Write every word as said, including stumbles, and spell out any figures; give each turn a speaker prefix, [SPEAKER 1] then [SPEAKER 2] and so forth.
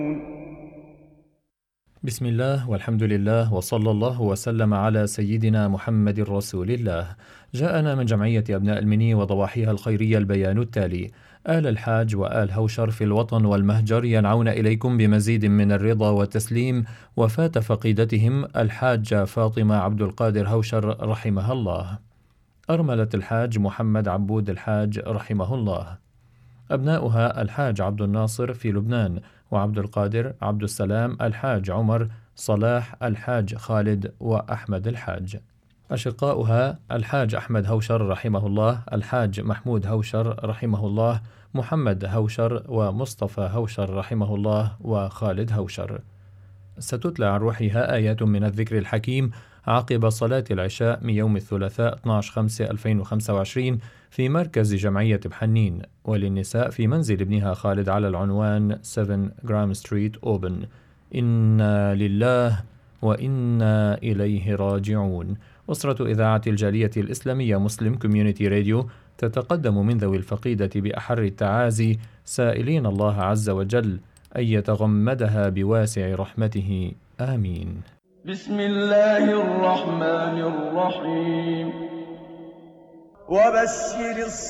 [SPEAKER 1] بسم الله والحمد لله وصلى الله وسلم على سيدنا محمد رسول الله. جاءنا من جمعية أبناء المني وضواحيها الخيرية البيان التالي: آل الحاج وآل هوشر في الوطن والمهجر ينعون إليكم بمزيد من الرضا والتسليم وفاة فقيدتهم الحاجة فاطمة عبد القادر هوشر رحمها الله، أرملة الحاج محمد عبود الحاج رحمه الله. أبناؤها الحاج عبد الناصر في لبنان، وعبد القادر، عبد السلام الحاج عمر، صلاح الحاج خالد، وأحمد الحاج. أشقاؤها الحاج أحمد هوشر رحمه الله، الحاج محمود هوشر رحمه الله، محمد هوشر ومصطفى هوشر رحمه الله، وخالد هوشر. ستتلى عن روحها آيات من الذكر الحكيم عقب صلاة العشاء من يوم الثلاثاء اثني عشر خمسة ألفين وخمسة وعشرين في مركز جمعية بحنين، وللنساء في منزل ابنها خالد على العنوان سبعة جرام ستريت أوبن. إنا لله وإنا إليه راجعون. أسرة إذاعة الجالية الإسلامية مسلم كوميونيتي راديو تتقدم من ذوي الفقيدة بأحر التعازي، سائلين الله عز وجل أن يتغمدها بواسع رحمته، آمين.
[SPEAKER 2] بسم الله الرحمن الرحيم. وبشر